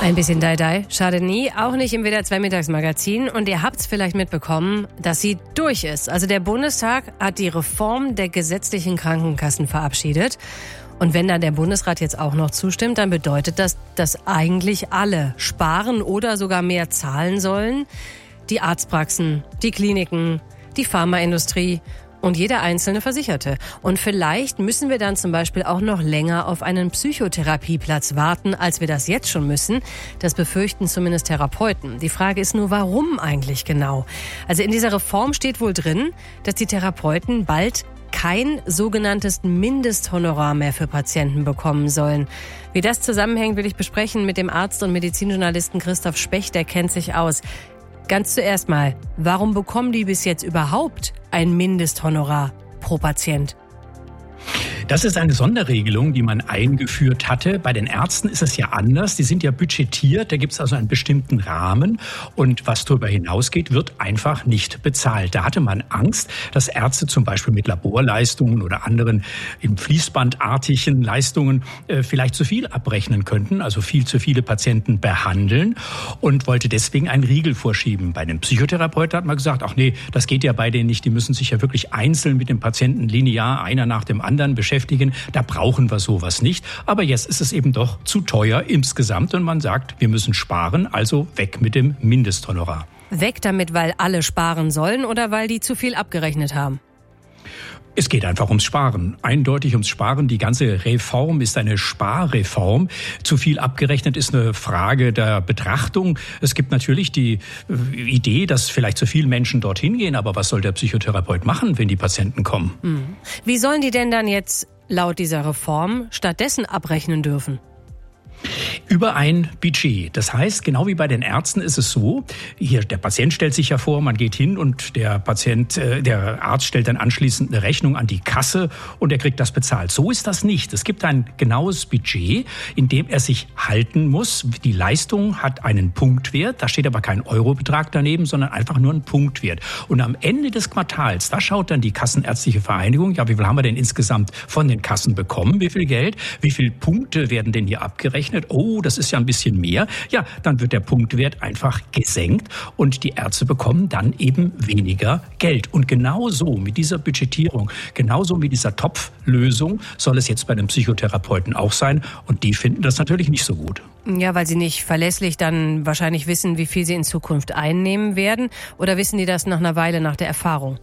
Ein bisschen Dai-Dai schadet nie, auch nicht im WDR 2 Mittagsmagazin. Und ihr habt's vielleicht mitbekommen, dass sie durch ist. Also der Bundestag hat die Reform der gesetzlichen Krankenkassen verabschiedet. Und wenn dann der Bundesrat jetzt auch noch zustimmt, dann bedeutet das, dass eigentlich alle sparen oder sogar mehr zahlen sollen. Die Arztpraxen, die Kliniken, die Pharmaindustrie und jeder einzelne Versicherte. Und vielleicht müssen wir dann zum Beispiel auch noch länger auf einen Psychotherapieplatz warten, als wir das jetzt schon müssen. Das befürchten zumindest Therapeuten. Die Frage ist nur, warum eigentlich genau? Also in dieser Reform steht wohl drin, dass die Therapeuten bald kein sogenanntes Mindesthonorar mehr für Patienten bekommen sollen. Wie das zusammenhängt, will ich besprechen mit dem Arzt und Medizinjournalisten Christoph Specht, der kennt sich aus. Ganz zuerst mal, warum bekommen die bis jetzt überhaupt ein Mindesthonorar pro Patient? Das ist eine Sonderregelung, die man eingeführt hatte. Bei den Ärzten ist es ja anders. Die sind ja budgetiert. Da gibt es also einen bestimmten Rahmen. Und was darüber hinausgeht, wird einfach nicht bezahlt. Da hatte man Angst, dass Ärzte zum Beispiel mit Laborleistungen oder anderen im Fließbandartigen Leistungen vielleicht zu viel abrechnen könnten, also viel zu viele Patienten behandeln und wollte deswegen einen Riegel vorschieben. Bei den Psychotherapeuten hat man gesagt, ach nee, das geht ja bei denen nicht. Die müssen sich ja wirklich einzeln mit dem Patienten linear einer nach dem anderen beschäftigen. Da brauchen wir sowas nicht. Aber jetzt ist es eben doch zu teuer insgesamt und man sagt, wir müssen sparen, also weg mit dem Mindesthonorar. Weg damit, weil alle sparen sollen oder weil die zu viel abgerechnet haben? Es geht einfach ums Sparen, eindeutig ums Sparen. Die ganze Reform ist eine Sparreform. Zu viel abgerechnet ist eine Frage der Betrachtung. Es gibt natürlich die Idee, dass vielleicht zu viele Menschen dorthin gehen. Aber was soll der Psychotherapeut machen, wenn die Patienten kommen? Wie sollen die denn dann jetzt laut dieser Reform stattdessen abrechnen dürfen? Über ein Budget. Das heißt, genau wie bei den Ärzten ist es so, hier der Patient stellt sich ja vor, man geht hin und der Arzt stellt dann anschließend eine Rechnung an die Kasse und er kriegt das bezahlt. So ist das nicht. Es gibt ein genaues Budget, in dem er sich halten muss. Die Leistung hat einen Punktwert, da steht aber kein Eurobetrag daneben, sondern einfach nur ein Punktwert. Und am Ende des Quartals, da schaut dann die Kassenärztliche Vereinigung, ja, wie viel haben wir denn insgesamt von den Kassen bekommen? Wie viel Geld? Wie viele Punkte werden denn hier abgerechnet? Oh, das ist ja ein bisschen mehr. Ja, dann wird der Punktwert einfach gesenkt und die Ärzte bekommen dann eben weniger Geld. Und genauso mit dieser Budgetierung, genauso mit dieser Topflösung soll es jetzt bei den Psychotherapeuten auch sein. Und die finden das natürlich nicht so gut. Ja, weil sie nicht verlässlich dann wahrscheinlich wissen, wie viel sie in Zukunft einnehmen werden. Oder wissen die das nach einer Weile, nach der Erfahrung?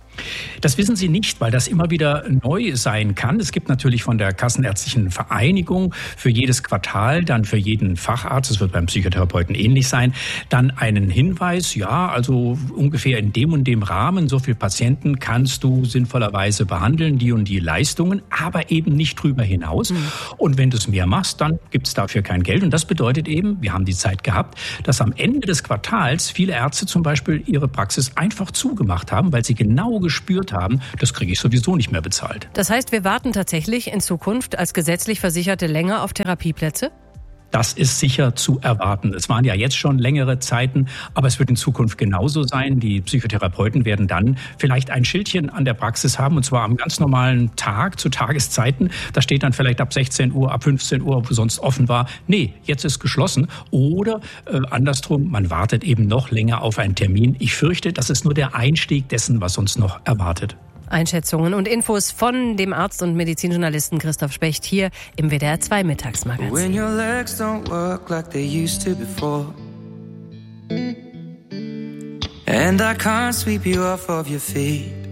Das wissen Sie nicht, weil das immer wieder neu sein kann. Es gibt natürlich von der Kassenärztlichen Vereinigung für jedes Quartal, dann für jeden Facharzt, das wird beim Psychotherapeuten ähnlich sein, dann einen Hinweis, ja, also ungefähr in dem und dem Rahmen, so viele Patienten kannst du sinnvollerweise behandeln, die und die Leistungen, aber eben nicht drüber hinaus. Und wenn du es mehr machst, dann gibt es dafür kein Geld. Und das bedeutet eben, wir haben die Zeit gehabt, dass am Ende des Quartals viele Ärzte zum Beispiel ihre Praxis einfach zugemacht haben, weil sie genau gespürt haben, das kriege ich sowieso nicht mehr bezahlt. Das heißt, wir warten tatsächlich in Zukunft als gesetzlich Versicherte länger auf Therapieplätze? Das ist sicher zu erwarten. Es waren ja jetzt schon längere Zeiten, aber es wird in Zukunft genauso sein. Die Psychotherapeuten werden dann vielleicht ein Schildchen an der Praxis haben, und zwar am ganz normalen Tag, zu Tageszeiten. Da steht dann vielleicht ab 16 Uhr, ab 15 Uhr, wo sonst offen war. Nee, jetzt ist geschlossen. Oder andersrum, man wartet eben noch länger auf einen Termin. Ich fürchte, das ist nur der Einstieg dessen, was uns noch erwartet. Einschätzungen und Infos von dem Arzt und Medizinjournalisten Christoph Specht hier im WDR 2 Mittagsmagazin. When your legs don't work like they used to before, and I can't sweep you off of your feet.